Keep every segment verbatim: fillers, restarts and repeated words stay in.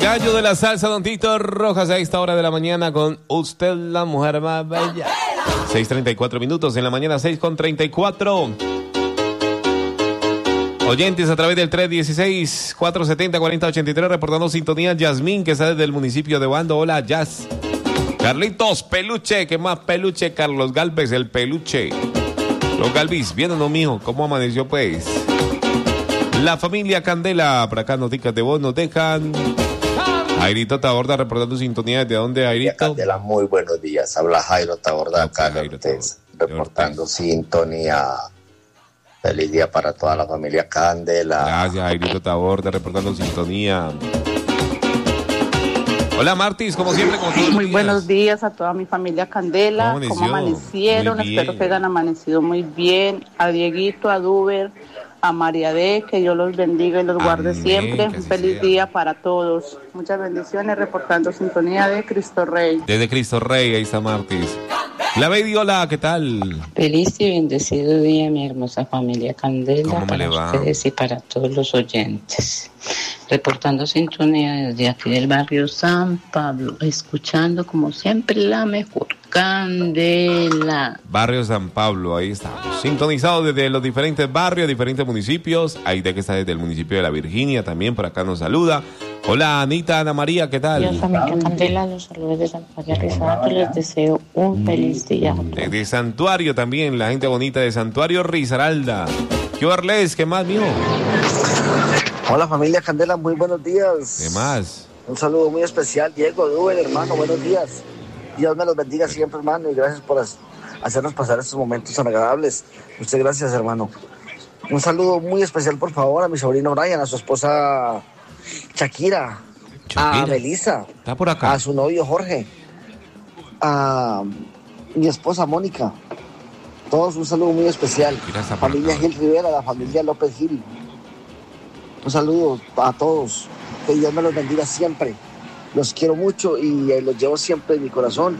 Gallo de la salsa, Don Tito Rojas, a esta hora de la mañana con usted, la mujer más bella. seis treinta y cuatro minutos en la mañana, seis con treinta y cuatro. Oyentes a través del tres uno seis, cuatro siete cero, cuatro cero ocho tres, reportando sintonía. Yasmín, que está desde el municipio de Bando. Hola, Jazz. Carlitos, peluche, ¿qué más peluche? Carlos Galvez, el peluche. Los Galvis, ¿bien o no, mijo? ¿Cómo amaneció, pues? La familia Candela, por acá noticias de voz nos dejan. Jairito Taborda reportando sintonía. ¿De dónde, Jairito? Candela, muy buenos días. Habla Jairo Taborda, acá de Ortez, reportando sintonía. Feliz día para toda la familia Candela. Gracias, Jairito Taborda, reportando sintonía. Hola, Martis, como siempre, como todos los Muy días. buenos días a toda mi familia Candela. ¿Cómo ¿Cómo amanecieron? Espero que hayan amanecido muy bien. A Dieguito, a Duber, a María D, que Dios los bendiga y los guarde Amén, siempre. que Un así feliz sea. día para todos. Muchas bendiciones, reportando sintonía de Cristo Rey. Desde Cristo Rey, ahí está Martis. La Baby, hola, ¿qué tal? Feliz y bendecido día, mi hermosa familia Candela, ¿Cómo me para le va? ustedes y para todos los oyentes. Reportando sintonía desde aquí del barrio San Pablo, escuchando como siempre la mejor Candela. Barrio San Pablo, ahí estamos. Sintonizados desde los diferentes barrios, diferentes municipios. Aide, que está desde el municipio de La Virginia, también por acá nos saluda. Hola, Anita, Ana María, ¿qué tal? Dios, familia Candela, los saludos de San María Rizado, les deseo un feliz día. Desde Santuario también, la gente bonita de Santuario Risaralda. ¿Qué Orles? ¿Qué más, mijo? Hola familia Candela, muy buenos días. ¿Qué más? Un saludo muy especial, Diego, Duber, hermano, buenos días. Dios me los bendiga siempre, hermano, y gracias por hacernos pasar estos momentos tan agradables. Muchas gracias, hermano. Un saludo muy especial, por favor, a mi sobrino Brian, a su esposa Shakira, Shakira. a Melissa, Está por acá. a su novio Jorge, a mi esposa Mónica. Todos un saludo muy especial. Shakira está por Familia acá. Gil Rivera, la familia López Gil. Un saludo a todos. Que Dios me los bendiga siempre. Los quiero mucho y eh, los llevo siempre en mi corazón.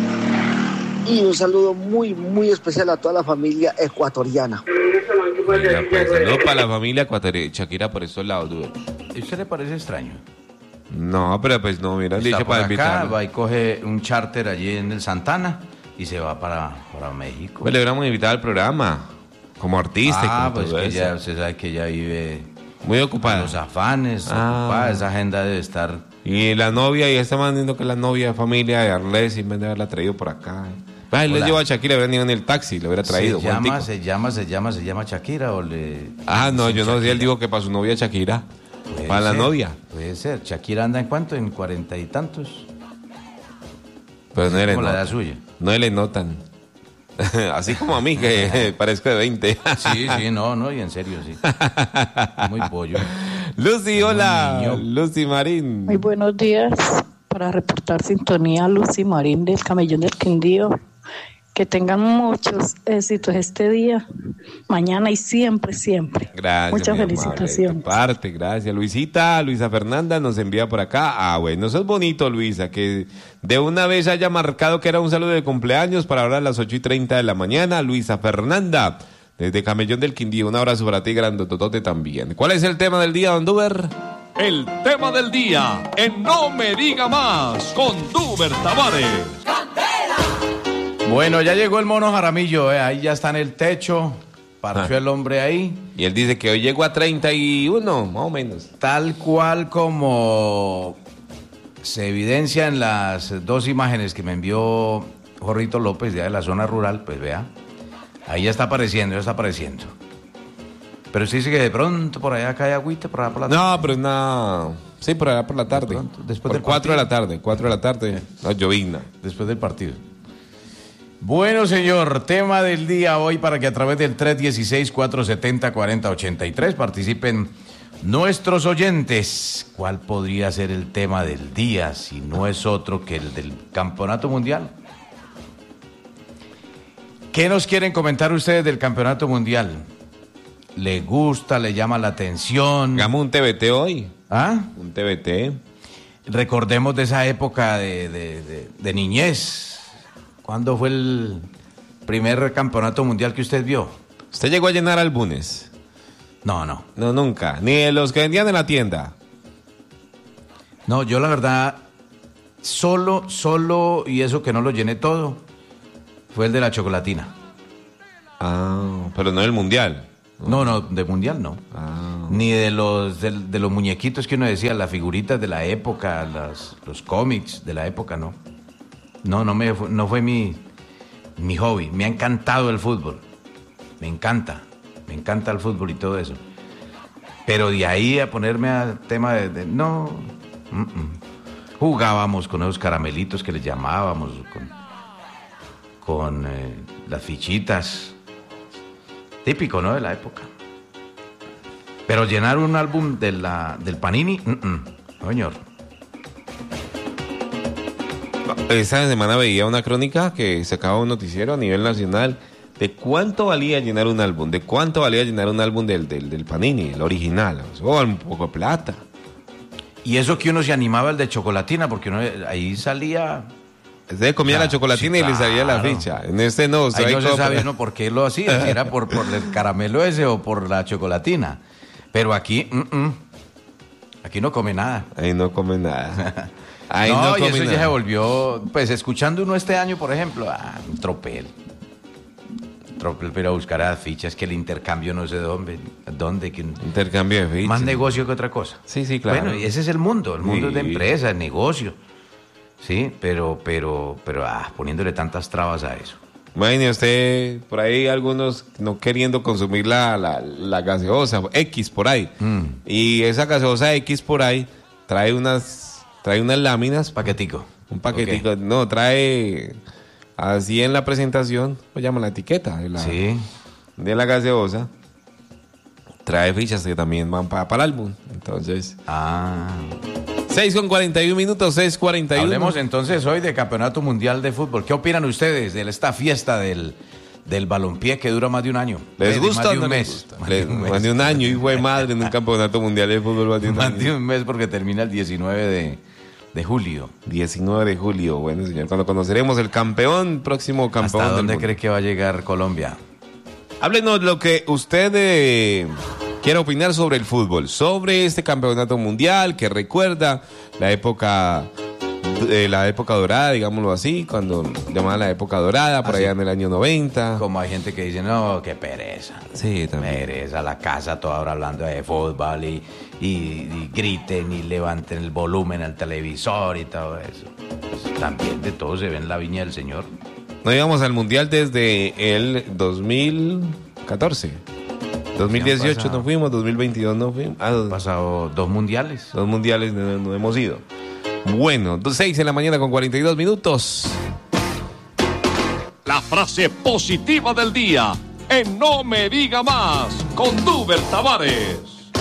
Y un saludo muy, muy especial a toda la familia ecuatoriana. Mira, pues, saludos para la familia ecuatoriana. Shakira por estos lados, dude. ¿A usted le parece extraño? No, pero pues no, mira, le Está dije por para acá, invitarlo. va y coge un charter allí en el Santana y se va para, para México. Pues le hubiéramos invitado al programa, como artista y Ah, como pues todo que eso. ya, usted sabe que ella vive Muy con ocupada. los afanes, Ah. ocupada, esa agenda debe estar... Y la novia, y está mandando que la novia de familia de Arles, y en vez de haberla traído por acá. Ay, le Hola. llevo a Shakira, le hubieran ido en el taxi, le hubiera traído. ¿Se llama, Juantico. se llama, se llama, se llama Shakira o le...? Ah, no, dicen yo no sé, Shakira? él dijo que para su novia Shakira. Puede Para la ser, novia. Puede ser. Shakira anda en cuánto, en cuarenta y tantos. Pero no le Como la edad notan. suya. No le notan. Así como a mí, que parezco de veinte. Sí, sí, no, no, y en serio, sí. Muy pollo. Lucy, hola. niño. Lucy Marín. Muy buenos días. Para reportar sintonía, Lucy Marín del Camellón del Quindío. Que tengan muchos éxitos este día, mañana y siempre, siempre. Gracias. Muchas mi amable, felicitaciones. de tu parte, gracias. Luisita, Luisa Fernanda nos envía por acá. Ah, bueno, eso es bonito, Luisa, que de una vez haya marcado que era un saludo de cumpleaños para ahora a las ocho y treinta de la mañana. Luisa Fernanda, desde Camellón del Quindío. Un abrazo para ti, grandototote también. ¿Cuál es el tema del día, Don Duber? El tema del día en No Me Diga Más con Duber Tavares. Bueno, ya llegó el mono Jaramillo, eh, ahí ya está en el techo, partió Ah. el hombre ahí, Y él dice que hoy llegó a treinta y uno, más o menos. tal cual como se evidencia en las dos imágenes que me envió Jorrito López de, de la zona rural, pues vea, ahí ya está apareciendo, ya está apareciendo. Pero usted dice que de pronto por allá cae agüita, por allá por la No, pero no. Sí, por allá por la tarde. pronto, después por del cuatro de la partido. tarde, cuatro de la tarde. No, llovizna. después del partido. Bueno, señor, tema del día hoy para que a través del tres uno seis, cuatro siete cero, cuatro cero ocho tres participen nuestros oyentes. ¿Cuál podría ser el tema del día si no es otro que el del Campeonato Mundial? ¿Qué nos quieren comentar ustedes del Campeonato Mundial? ¿Le gusta, le llama la atención? Hagamos un T V T hoy. ¿Ah? Un T V T. Recordemos de esa época de, de, de, de niñez. ¿Cuándo fue el primer campeonato mundial que usted vio? ¿Usted llegó a llenar álbumes? No, no. No, nunca. Ni de los que vendían en la tienda. No, yo la verdad, solo, solo, y eso que no lo llené todo, fue el de la chocolatina. Ah, pero no el mundial. No, no, de mundial no. Ah. Ni de los de, de los muñequitos que uno decía, las figuritas de la época, las, los cómics de la época, no. No, no, me, no fue mi, mi hobby. Me ha encantado el fútbol. Me encanta. Me encanta el fútbol y todo eso. Pero de ahí a ponerme al tema de... de no. Mm-mm. Jugábamos con esos caramelitos que les llamábamos, con, con eh, las fichitas. Típico, ¿no? De la época. Pero llenar un álbum de la, del Panini, mm-mm. No, señor. Esta semana veía una crónica que sacaba un noticiero a nivel nacional de cuánto valía llenar un álbum, de cuánto valía llenar un álbum del, del, del Panini, el original. Oh, un poco de plata. Y eso que uno se animaba el de chocolatina, porque uno ahí salía... Usted comía Claro, la chocolatina sí, y le salía la claro. ficha. En este no. Ahí no hay se como- sabe uno por qué lo hacía, si era por, por el caramelo ese o por la chocolatina. Pero aquí, mm-mm. aquí no come nada. Ahí no come nada. Ahí no, no, y come eso nada. ya se volvió, pues escuchando uno este año, por ejemplo, ah, un tropel. Tropel, pero a buscar a las fichas, que el intercambio no sé dónde, dónde que Intercambio de fichas. más negocio que otra cosa. Sí, sí, claro. Bueno, y ese es el mundo, el mundo Sí. es de empresa, el negocio. Sí, pero, pero, pero, ah, poniéndole tantas trabas a eso. Imagine usted, por ahí algunos no queriendo consumir la, la, la gaseosa X por ahí. Mm. Y esa gaseosa X por ahí trae unas, trae unas láminas. Paquetico. Un paquetico. No, trae así en la presentación, pues llama la etiqueta de la, Sí. de la gaseosa. Trae fichas que también van para el álbum. Entonces, Ah. seis con cuarenta y un minutos, seis cuarenta y uno. Hablemos entonces hoy de Campeonato Mundial de Fútbol. ¿Qué opinan ustedes de esta fiesta del, del balompié que dura más de un año? ¿Les De- gusta más o de un no les mes. gusta? Más Les- de un mes. Más de un año, hijo de madre, en un campeonato mundial de fútbol. Más de un Más año. de un mes porque termina el diecinueve de, de julio. diecinueve de julio, bueno señor, cuando conoceremos el campeón, próximo campeón. ¿Hasta del dónde mundo. cree que va a llegar Colombia? Háblenos lo que usted eh, quiera opinar sobre el fútbol, sobre este campeonato mundial que recuerda la época, eh, la época dorada, digámoslo así, cuando llamaban la época dorada, por Ah, allá sí. en el año noventa. Como hay gente que dice, no, qué pereza. Sí, también. Pereza, la casa toda ahora hablando de fútbol y, y, y griten y levanten el volumen al televisor y todo eso. Pues también de todo se ve en la viña del Señor. No íbamos al mundial desde el dos mil catorce. dos mil dieciocho pasado. no fuimos, dos mil veintidós no fuimos. Ah, Han dos, pasado dos mundiales. dos mundiales no, no hemos ido. Bueno, seis en la mañana con cuarenta y dos minutos. La frase positiva del día en No Me Diga Más con Duber Tavares.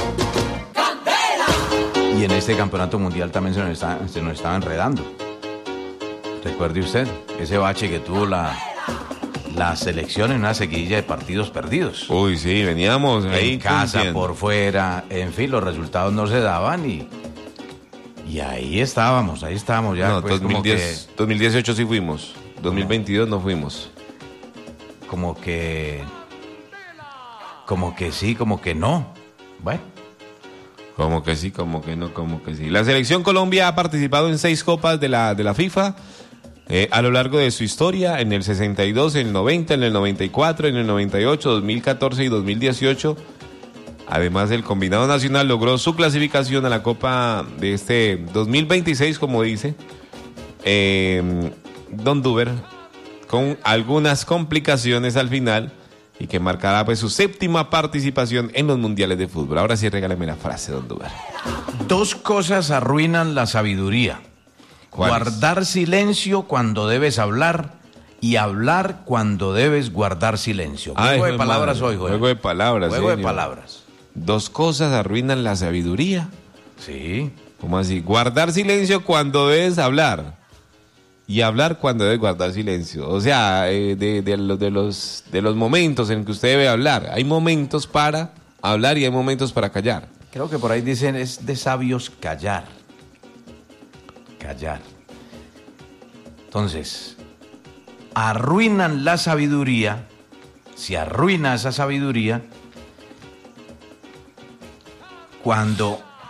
Y en este campeonato mundial también se nos está, se nos estaba enredando. Recuerde usted, ese bache que tuvo la, la selección en una seguidilla de partidos perdidos. Uy, sí, veníamos ahí. En casa, cumpliendo. por fuera, en fin, los resultados no se daban y, y ahí estábamos, ahí estábamos ya. No, pues, como, dos mil diez, dos mil dieciocho sí fuimos. dos mil veintidós no fuimos. que, como que, como que sí, como que no. Bueno, Como que sí, como que no, como que sí. La selección Colombia ha participado en seis copas de la, de la FIFA eh, a lo largo de su historia, en el sesenta y dos, en el noventa, en el noventa y cuatro, en el noventa y ocho, dos mil catorce y dos mil dieciocho. Además, el combinado nacional logró su clasificación a la Copa de este dos mil veintiséis, como dice eh, Don Duber, con algunas complicaciones al final y que marcará pues su séptima participación en los mundiales de fútbol. Ahora sí, regálame la frase, Don Duber. dos cosas arruinan la sabiduría. ¿Cuáles? Guardar silencio cuando debes hablar y hablar cuando debes guardar silencio. Ay, Juego de hijo palabras madre. hoy, güey. Juego de palabras, Juego de señor. palabras. Dos cosas arruinan la sabiduría. Sí. ¿Cómo así? Guardar silencio cuando debes hablar. Y hablar cuando debes guardar silencio. O sea, eh, de, de, los, de, los, de los momentos en que usted debe hablar. Hay momentos para hablar y hay momentos para callar. Creo que por ahí dicen es de sabios callar. Callar. Entonces, arruinan la sabiduría. Se arruina esa sabiduría cuando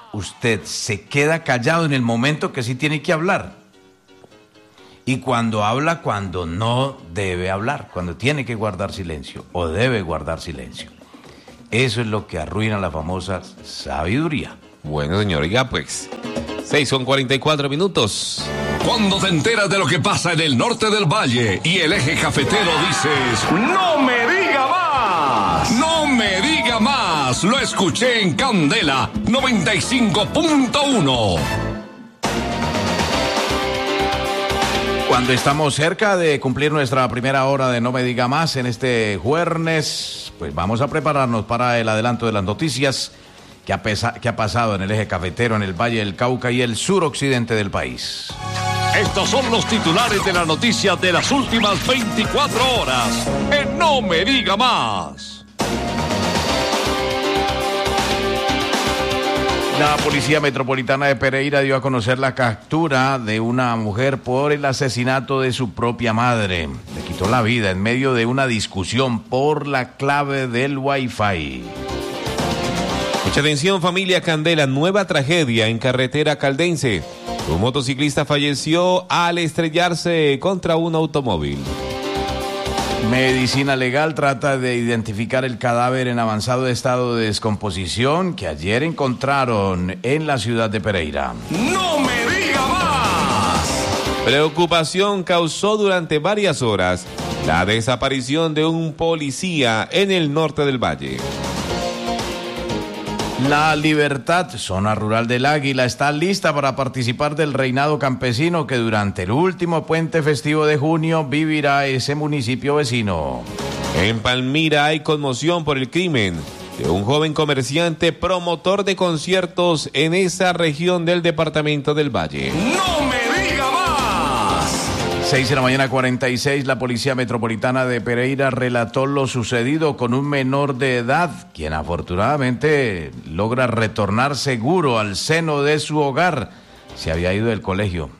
usted se queda callado en el momento que sí tiene que hablar. Y cuando habla, cuando no debe hablar, cuando tiene que guardar silencio o debe guardar silencio. Eso es lo que arruina la famosa sabiduría. Bueno, señor, ya pues, seis con cuarenta y cuatro minutos. Cuando te enteras de lo que pasa en el norte del valle y el eje cafetero, dices, ¡no me diga más! ¡No me diga más! Lo escuché en Candela noventa y cinco punto uno. Cuando estamos cerca de cumplir nuestra primera hora de No Me Diga Más en este jueves, pues vamos a prepararnos para el adelanto de las noticias que ha, pesa- que ha pasado en el eje cafetero, en el Valle del Cauca y el suroccidente del país. Estos son los titulares de la noticia de las últimas veinticuatro horas en No Me Diga Más. La Policía Metropolitana de Pereira dio a conocer la captura de una mujer por el asesinato de su propia madre. Le quitó la vida en medio de una discusión por la clave del Wi-Fi. Mucha atención, familia Candela, nueva tragedia en carretera caldense. Un motociclista falleció al estrellarse contra un automóvil. Medicina Legal trata de identificar el cadáver en avanzado estado de descomposición que ayer encontraron en la ciudad de Pereira. ¡No me diga más! Preocupación causó durante varias horas la desaparición de un policía en el norte del valle. La Libertad, zona rural del Águila, está lista para participar del reinado campesino que durante el último puente festivo de junio vivirá ese municipio vecino. En Palmira hay conmoción por el crimen de un joven comerciante promotor de conciertos en esa región del departamento del Valle. ¡No me diga más! seis de la mañana, cuarenta y seis, la Policía Metropolitana de Pereira relató lo sucedido con un menor de edad, quien afortunadamente logra retornar seguro al seno de su hogar. Se había ido del colegio.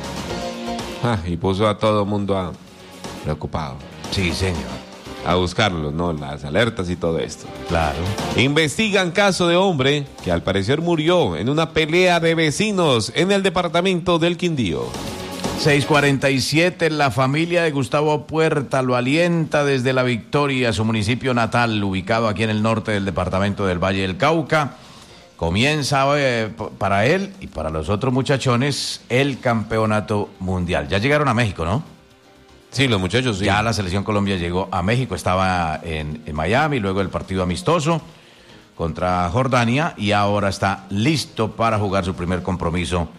Ah, y puso a todo el mundo a... preocupado. Sí, señor. A buscarlo, ¿no? Las alertas y todo esto. Claro. Investigan caso de hombre que al parecer murió en una pelea de vecinos en el departamento del Quindío. seis cuarenta y siete, la familia de Gustavo Puerta lo alienta desde La Victoria, su municipio natal, ubicado aquí en el norte del departamento del Valle del Cauca. Comienza eh, para él y para los otros muchachones el campeonato mundial. Ya llegaron a México, ¿no? Sí, los muchachos sí. Ya la selección Colombia llegó a México, estaba en, en Miami, luego el partido amistoso contra Jordania y ahora está listo para jugar su primer compromiso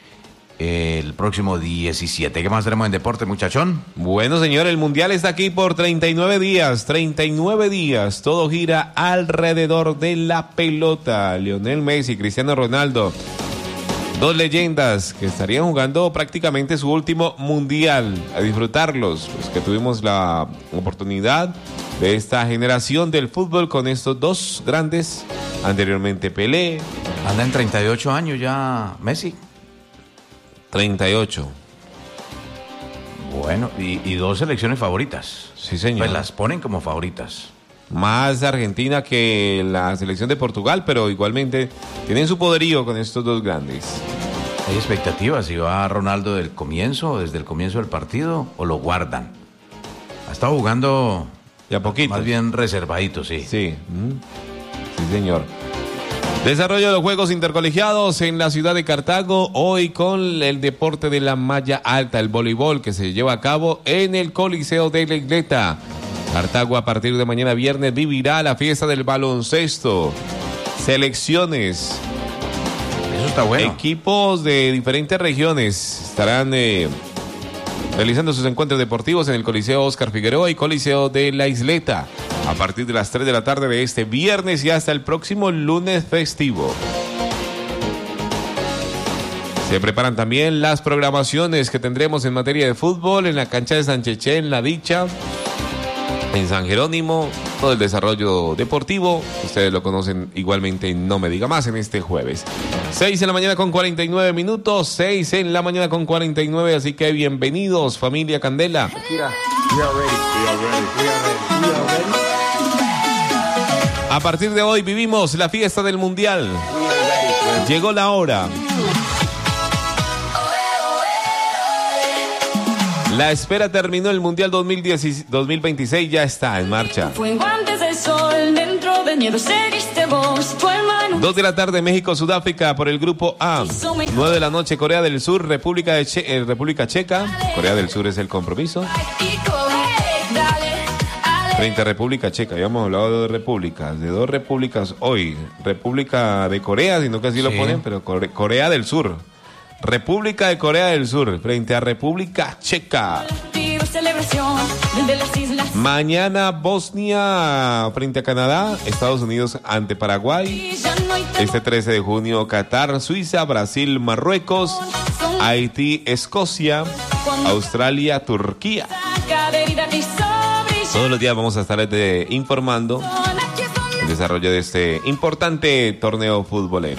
el próximo diecisiete. ¿Qué más tenemos en deporte, muchachón? Bueno, señor, el Mundial está aquí por treinta y nueve días. treinta y nueve días. Todo gira alrededor de la pelota. Lionel Messi, Cristiano Ronaldo. Dos leyendas que estarían jugando prácticamente su último Mundial. A disfrutarlos. Los que tuvimos la oportunidad de esta generación del fútbol con estos dos grandes. Anteriormente Pelé. Anda en treinta y ocho años ya Messi. treinta y ocho. Bueno, y, y dos selecciones favoritas. Sí, señor. Pues las ponen como favoritas. Más Argentina que la selección de Portugal, pero igualmente tienen su poderío con estos dos grandes. ¿Hay expectativas si va Ronaldo del comienzo, desde el comienzo del partido, o lo guardan? Ha estado jugando de a poquito. Más bien reservadito, sí. Sí, sí, señor. Desarrollo de los Juegos Intercolegiados en la ciudad de Cartago, hoy con el deporte de la malla alta, el voleibol, que se lleva a cabo en el Coliseo de la Isleta. Cartago a partir de mañana viernes vivirá la fiesta del baloncesto. Selecciones. Eso está bueno. Equipos de diferentes regiones estarán eh, realizando sus encuentros deportivos en el Coliseo Óscar Figueroa y Coliseo de la Isleta a partir de las tres de la tarde de este viernes y hasta el próximo lunes festivo. Se preparan también las programaciones que tendremos en materia de fútbol en la cancha de San Cheche, en La Dicha, en San Jerónimo, todo el desarrollo deportivo. Ustedes lo conocen igualmente, No Me Diga Más, en este jueves. seis en la mañana con cuarenta y nueve minutos, seis en la mañana con cuarenta y nueve, así que bienvenidos, familia Candela. A partir de hoy vivimos la fiesta del Mundial. Llegó la hora. La espera terminó, el Mundial dos mil diez, dos mil veintiséis ya está en marcha. Dos de la tarde, México, Sudáfrica por el grupo A. Nueve de la noche, Corea del Sur, República, de che- eh, República Checa. Corea del Sur es el compromiso. Frente a República Checa, ya hemos hablado de dos repúblicas, de dos repúblicas hoy. República de Corea, sino que así sí lo ponen, pero Core- Corea del Sur. República de Corea del Sur frente a República Checa. Mañana Bosnia frente a Canadá, Estados Unidos ante Paraguay. Este trece de junio Qatar, Suiza, Brasil, Marruecos, Haití, Escocia, Australia, Turquía. Todos los días vamos a estar de, informando el desarrollo de este importante torneo futbolero.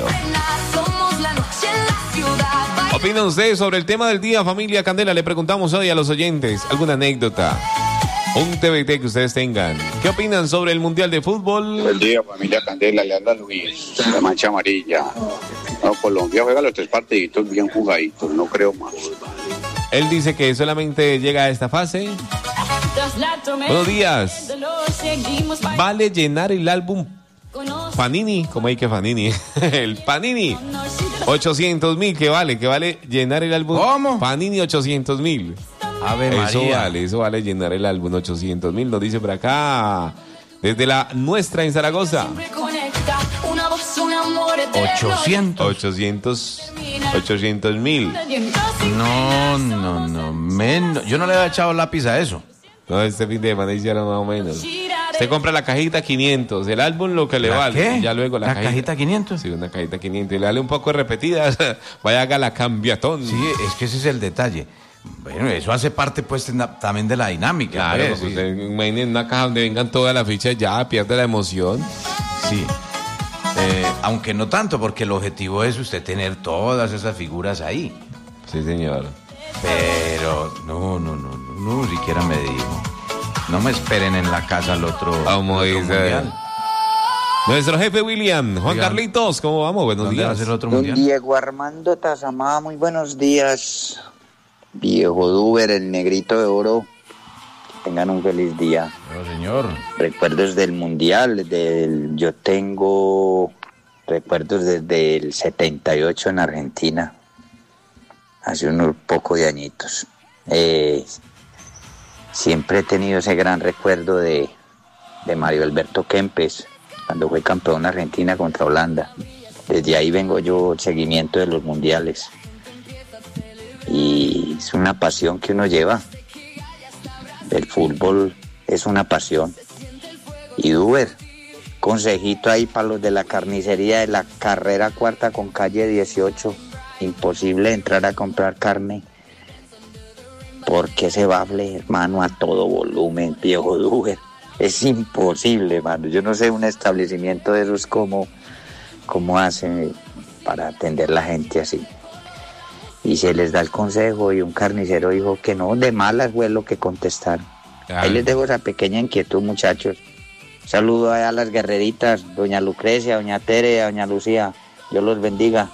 ¿Opina usted sobre el tema del día, familia Candela? Le preguntamos hoy a los oyentes alguna anécdota, un T B T que ustedes tengan. ¿Qué opinan sobre el Mundial de Fútbol? Buen día, familia Candela, le habla Luis, la Mancha Amarilla. No, Colombia juega los tres partiditos bien jugaditos, no creo más. Él dice que solamente llega a esta fase. Buenos días. ¿Vale llenar el álbum Panini? ¿Cómo hay que Panini? El Panini. ochocientos mil, que vale, que vale llenar el álbum. ¿Cómo? Panini ochocientos mil. A ver, Eso María. vale, eso vale llenar el álbum ochocientos mil. Nos dice por acá, desde la nuestra en Zaragoza. ochocientos. ochocientos. ochocientos mil. No, no, no. Menos. Yo no le había echado lápiz a eso. No, este fin de semana hicieron más o menos. Usted compra la cajita quinientos, el álbum lo que le ¿La vale. qué? Y ya luego la, ¿La cajita, cajita quinientos? Sí, una cajita quinientos. Y le dale un poco de repetidas. Vaya, haga la cambiatón. Sí, es que ese es el detalle. Bueno, eso hace parte pues na- también de la dinámica. Claro, pues, porque sí. usted imagine una caja donde vengan todas las fichas, ya pierde la emoción. Sí. Eh, aunque no tanto, porque el objetivo es usted tener todas esas figuras ahí. Sí, señor. Pero no, no, no, no, no siquiera me dijo. No me esperen en la casa al otro, Vamos, al otro dice. mundial. Nuestro jefe William, Juan Oigan, Carlitos, ¿cómo vamos? Buenos ¿Dónde va a días. ser el otro Don mundial? Diego Armando Tazamá, muy buenos días. Viejo Duber, el negrito de oro. Tengan un feliz día. No, señor. Recuerdos del mundial, del, yo tengo recuerdos desde el setenta y ocho en Argentina, hace unos pocos de añitos. Eh, siempre he tenido ese gran recuerdo de, de Mario Alberto Kempes, cuando fue campeón Argentina contra Holanda. Desde ahí vengo yo, el seguimiento de los mundiales. Y es una pasión que uno lleva. El fútbol es una pasión. Y Duber, consejito ahí para los de la carnicería de la carrera cuarta con calle dieciocho. Imposible entrar a comprar carne porque ese bafle, hermano, a todo volumen, viejo Duber. Es imposible, hermano. Yo no sé un establecimiento de esos cómo, cómo hacen para atender la gente así. Y se les da el consejo y un carnicero dijo que no, de malas fue lo que contestaron. Claro. Ahí les dejo esa pequeña inquietud, muchachos. Saludo a las guerreritas, doña Lucrecia, doña Tere, doña Lucía. Dios los bendiga.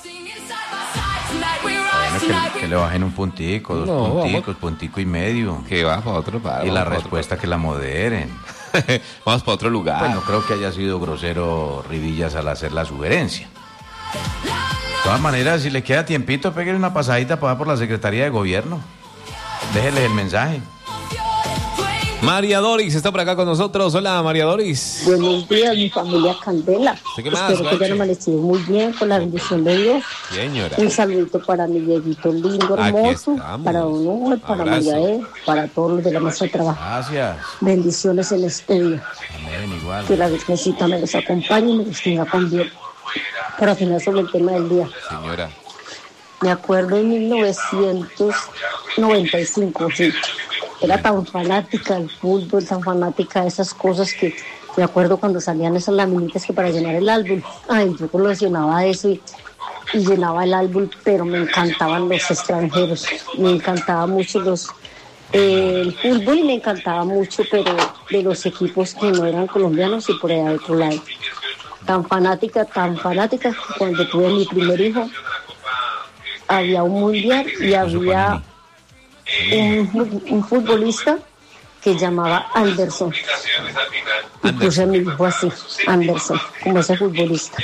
Bueno, que, que le bajen un puntico, dos No, punticos, vamos. puntico y medio. Que va para otro para Y la vamos pa' respuesta que la moderen. otro. Vamos para otro lugar. Pues no creo que haya sido grosero Rivillas al hacer la sugerencia. De todas maneras, si le queda tiempito, pégale una pasadita para por la Secretaría de Gobierno. Déjele el mensaje. María Doris está por acá con nosotros. Hola, María Doris. Buenos días, mi familia Candela. ¿Sí, qué más, Espero que Guache? hayan amanecido muy bien con la bendición de Dios. Señora. Un saludito para mi Dieguito lindo, Aquí hermoso, estamos. para Don Hugo, para Abrazo. María E, para todos los de la mesa de trabajo. Gracias. Bendiciones en este día. Amén, igual. Que la Virgencita me los acompañe y me los tenga con bien. Para opinar sobre el tema del día. Señora. Me acuerdo en mil novecientos noventa y cinco, sí. Era tan fanática del fútbol, tan fanática de esas cosas que me acuerdo cuando salían esas laminitas que para llenar el álbum. Ay, yo coleccionaba eso y, y llenaba el álbum, pero me encantaban los extranjeros. Me encantaba mucho los eh, el fútbol y me encantaba mucho, pero de los equipos que no eran colombianos y por allá de otro lado. tan fanática, tan fanática, que cuando tuve mi primer hijo, había un mundial y había un, un futbolista que llamaba Anderson. Y puse a mi hijo así, Anderson, como ese futbolista.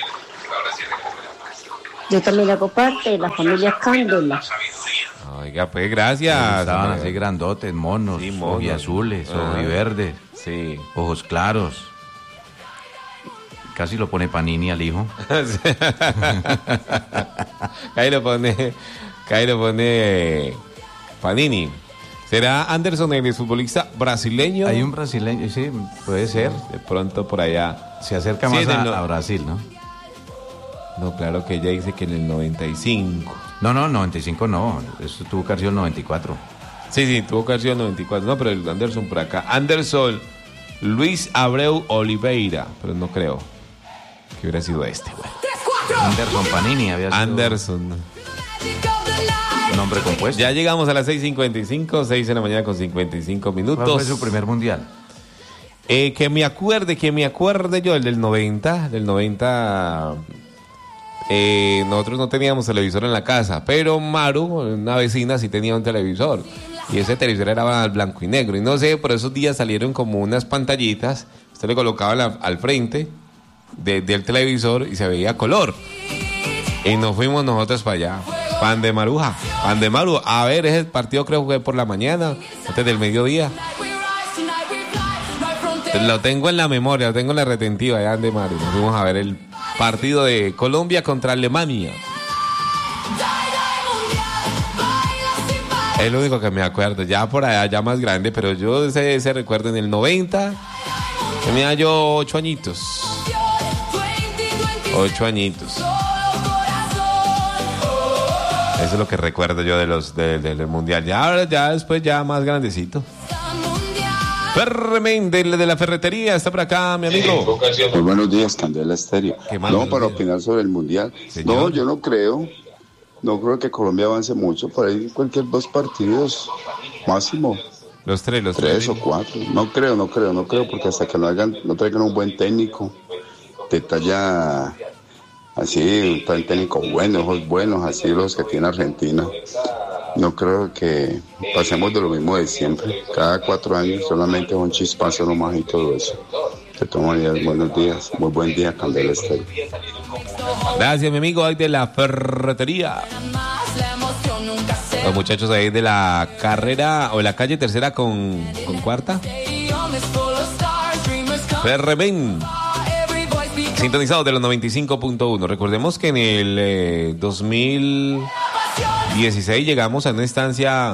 Yo también hago parte de la familia Candela. Oiga, pues gracias. Estaban así grandotes, monos, Sí, monos. ojiazules, Ajá. ojiverdes, Sí. ojos claros. Casi lo pone Panini al hijo. Ahí lo pone, ahí lo pone Panini. ¿Será Anderson el futbolista brasileño? Hay un brasileño, sí, puede ser. De pronto por allá. Se acerca Sí, más en el a, no- a Brasil, ¿no? No, claro que ella dice que en el noventa y cinco. No, no, noventa y cinco no. Eso tuvo que haber sido el noventa y cuatro. Sí, sí, tuvo que haber sido el noventa y cuatro. No, pero el Anderson por acá. Anderson Luis Abreu Oliveira. Pero no creo que hubiera sido este, güey. Anderson Panini había sido Anderson. un nombre compuesto. Ya llegamos a las seis cincuenta y cinco, seis de la mañana con cincuenta y cinco minutos. ¿Cuál fue su primer mundial? Eh, que me acuerde, que me acuerde yo, el del noventa, del noventa, eh, nosotros no teníamos televisor en la casa, pero Maru, una vecina, sí tenía un televisor, y ese televisor era blanco y negro, y no sé, por esos días salieron como unas pantallitas, usted le colocaba la- al frente de- del televisor y se veía color, y nos fuimos nosotros para allá, pan de Maruja, pan de Maru, a ver, ese partido creo que fue por la mañana, antes del mediodía. Lo tengo en la memoria, lo tengo en la retentiva de Ande Mario. Nos fuimos a ver el partido de Colombia contra Alemania. Es lo único que me acuerdo, ya por allá, ya más grande, pero yo ese, ese recuerdo en el noventa, tenía yo ocho añitos. Ocho añitos. Eso es lo que recuerdo yo de los de- de- del mundial. Ya ahora, ya después, ya más grandecito. Ferremen de, de la ferretería, está por acá, mi amigo. Muy buenos días, Candela Estéreo. ¿Qué más? No, para opinar sobre el Mundial. Señor. No, yo no creo. No creo que Colombia avance mucho. Por ahí cualquier dos partidos máximo. Los tres, los tres tres. o cuatro. No creo, no creo, no creo, porque hasta que no hagan, no traigan un buen técnico de talla así, un técnico bueno, ojos buenos, así los que tiene Argentina. No creo que pasemos de lo mismo de siempre. Cada cuatro años solamente un chispazo nomás y todo eso. De todas maneras, buenos días. Muy buen día, Candela Estéreo. Gracias, mi amigo, ahí de la ferretería. Los muchachos ahí de la carrera o de la calle tercera con, con cuarta. Ferremen. Sintonizado de los noventa y cinco punto uno. Recordemos que en el eh, dos mil dieciséis llegamos a una instancia.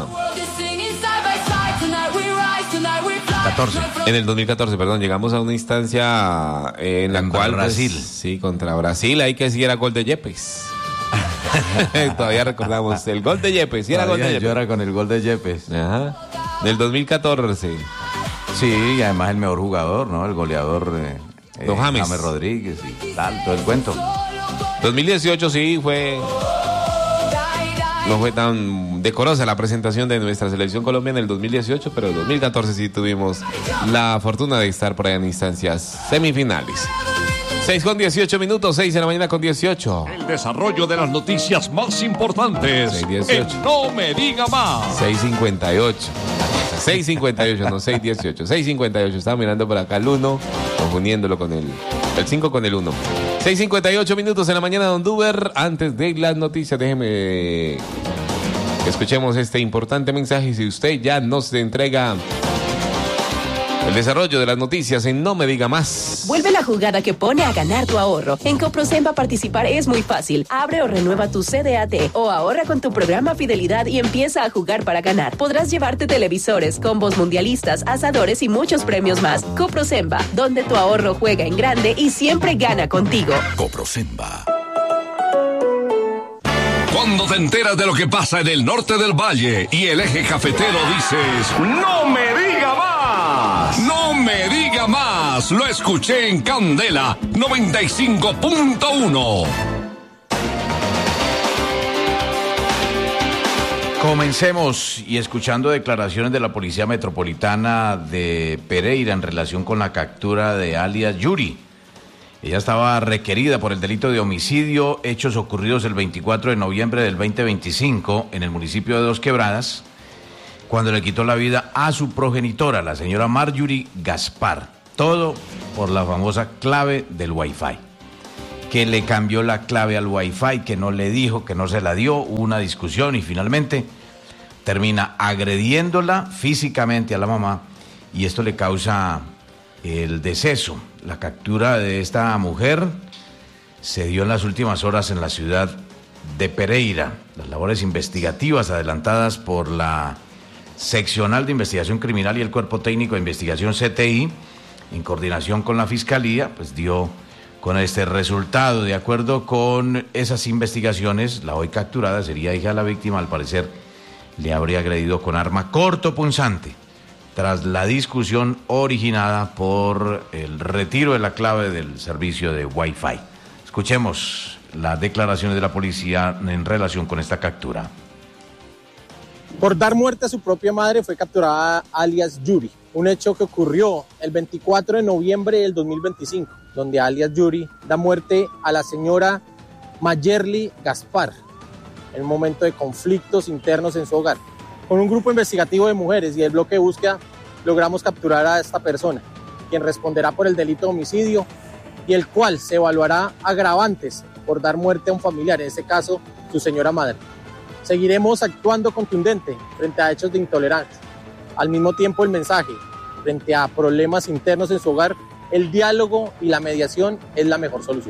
catorce. En el dos mil catorce, perdón, llegamos a una instancia eh, en la Contra cual. Brasil. Pues, sí, contra Brasil. Ahí que sí era gol de Yepes. Todavía recordamos el gol de Yepes. Sí era gol de Todavía Yepes. yo era con el gol de Yepes. Ajá. Del dos mil catorce. Sí, y además el mejor jugador, ¿no? El goleador eh, eh, Don James. Rodríguez y tal, todo el cuento. dos mil dieciocho sí fue. No fue tan decorosa la presentación de nuestra selección Colombia en el dos mil dieciocho, pero en dos mil catorce sí tuvimos la fortuna de estar por ahí en instancias semifinales. seis con dieciocho minutos, seis de la mañana con dieciocho. El desarrollo de las noticias más importantes. seis dieciocho. En No Me Diga Más. seis cincuenta y ocho. seis cincuenta y ocho, no seis dieciocho. seis cincuenta y ocho. Estaba mirando por acá el uno, confundiéndolo con el, el cinco con el uno. seis cincuenta y ocho minutos en la mañana, Don Duber. Antes de las noticias, déjeme que escuchemos este importante mensaje. Si usted ya nos entrega el desarrollo de las noticias en No Me Diga Más. Vuelve la jugada que pone a ganar tu ahorro. En Coprosemba participar es muy fácil. Abre o renueva tu C D A T o ahorra con tu programa Fidelidad y empieza a jugar para ganar. Podrás llevarte televisores, combos mundialistas, asadores y muchos premios más. Coprosemba, donde tu ahorro juega en grande y siempre gana contigo. Coprosemba. Cuando te enteras de lo que pasa en el norte del valle y el eje cafetero dices, ¡no me diga más! ¡No me diga más! Lo escuché en Candela noventa y cinco punto uno. Comencemos y escuchando declaraciones de la Policía Metropolitana de Pereira en relación con la captura de alias Yuri. Ella estaba requerida por el delito de homicidio, hechos ocurridos el veinticuatro de noviembre del veinte veinticinco en el municipio de Dos Quebradas, cuando le quitó la vida a su progenitora, la señora Marjorie Gaspar. Todo por la famosa clave del Wi-Fi. Que le cambió la clave al Wi-Fi, que no le dijo, que no se la dio, hubo una discusión y finalmente termina agrediéndola físicamente a la mamá y esto le causa el deceso. La captura de esta mujer se dio en las últimas horas en la ciudad de Pereira. Las labores investigativas adelantadas por la Seccional de Investigación Criminal y el Cuerpo Técnico de Investigación C T I, en coordinación con la Fiscalía, pues dio con este resultado. De acuerdo con esas investigaciones, la hoy capturada sería hija de la víctima. Al parecer le habría agredido con arma cortopunzante tras la discusión originada por el retiro de la clave del servicio de Wi-Fi. Escuchemos las declaraciones de la policía en relación con esta captura. Por dar muerte a su propia madre fue capturada alias Yuri, un hecho que ocurrió el veinticuatro de noviembre del dos mil veinticinco, donde alias Yuri da muerte a la señora Mayerly Gaspar en un momento de conflictos internos en su hogar. Con un grupo investigativo de mujeres y el bloque de búsqueda logramos capturar a esta persona, quien responderá por el delito de homicidio y el cual se evaluará agravantes por dar muerte a un familiar, en este caso su señora madre. Seguiremos actuando contundente frente a hechos de intolerancia. Al mismo tiempo, el mensaje frente a problemas internos en su hogar, el diálogo y la mediación es la mejor solución.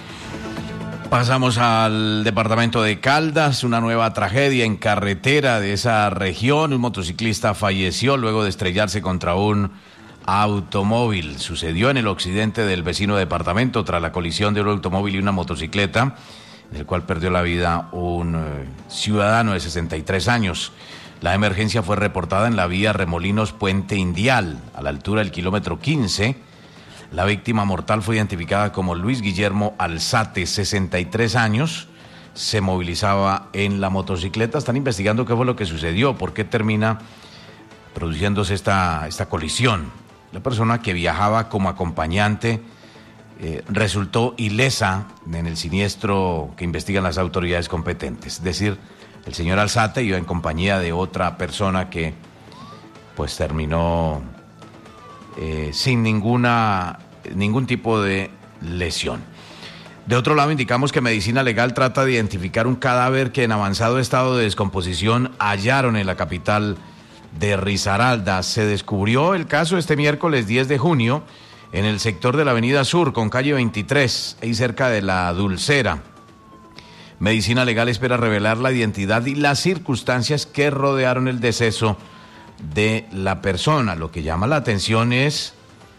Pasamos al departamento de Caldas, una nueva tragedia en carretera de esa región. Un motociclista falleció luego de estrellarse contra un automóvil. Sucedió en el occidente del vecino departamento tras la colisión de un automóvil y una motocicleta, en el cual perdió la vida un eh, ciudadano de sesenta y tres años. La emergencia fue reportada en la vía Remolinos Puente Indial, a la altura del kilómetro quince. La víctima mortal fue identificada como Luis Guillermo Alzate, sesenta y tres años. Se movilizaba en la motocicleta. Están investigando qué fue lo que sucedió, por qué termina produciéndose esta, esta colisión. La persona que viajaba como acompañante eh, resultó ilesa en el siniestro que investigan las autoridades competentes. Es decir, el señor Alzate iba en compañía de otra persona que pues terminó eh, sin ninguna, ningún tipo de lesión. De otro lado, indicamos que Medicina Legal trata de identificar un cadáver que en avanzado estado de descomposición hallaron en la capital de Risaralda. Se descubrió el caso este miércoles diez de junio en el sector de la Avenida Sur con calle veintitrés, ahí cerca de la Dulcera. Medicina Legal espera revelar la identidad y las circunstancias que rodearon el deceso de la persona. Lo que llama la atención es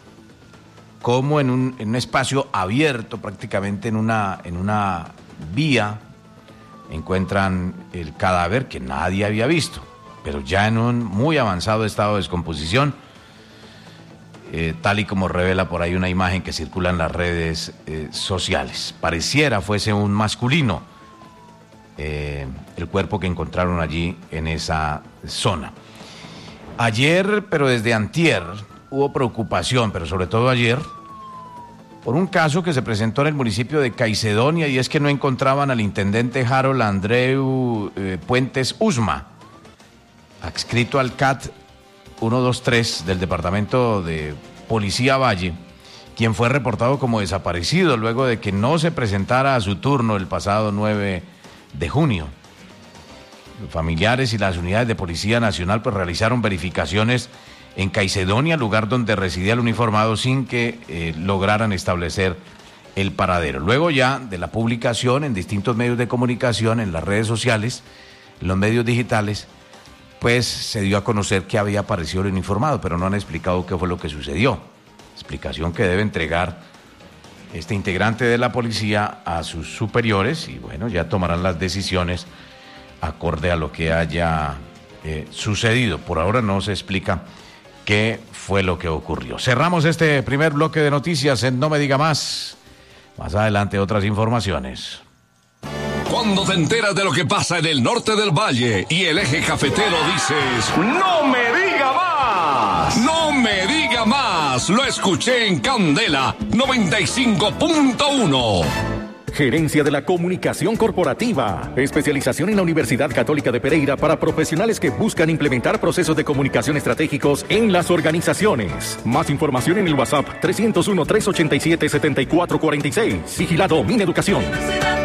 cómo en un, en un espacio abierto, prácticamente en una, en una vía, encuentran el cadáver que nadie había visto, pero ya en un muy avanzado estado de descomposición, eh, tal y como revela por ahí una imagen que circula en las redes eh, sociales. Pareciera fuese un masculino eh, el cuerpo que encontraron allí en esa zona. Ayer, pero desde antier, hubo preocupación, pero sobre todo ayer, por un caso que se presentó en el municipio de Caicedonia, y es que no encontraban al intendente Harold Andreu eh, Puentes Usma, adscrito al C A T ciento veintitrés del departamento de Policía Valle, quien fue reportado como desaparecido luego de que no se presentara a su turno el pasado nueve de junio. Los familiares y las unidades de Policía Nacional pues realizaron verificaciones en Caicedonia, lugar donde residía el uniformado, sin que eh, lograran establecer el paradero. Luego ya de la publicación en distintos medios de comunicación, en las redes sociales, en los medios digitales, pues se dio a conocer que había aparecido el uniformado, pero no han explicado qué fue lo que sucedió. Explicación que debe entregar este integrante de la policía a sus superiores y bueno, ya tomarán las decisiones acorde a lo que haya eh, sucedido. Por ahora no se explica qué fue lo que ocurrió. Cerramos este primer bloque de noticias en No Me Diga Más. Más adelante otras informaciones. Cuando te enteras de lo que pasa en el norte del valle y el eje cafetero dices, ¡no me diga más! ¡No me diga más! más, lo escuché en Candela noventa y cinco punto uno. Gerencia de la Comunicación Corporativa. Especialización en la Universidad Católica de Pereira para profesionales que buscan implementar procesos de comunicación estratégicos en las organizaciones. Más información en el WhatsApp tres cero uno, tres ocho siete, siete cuatro cuatro seis. Vigilado Mineducación.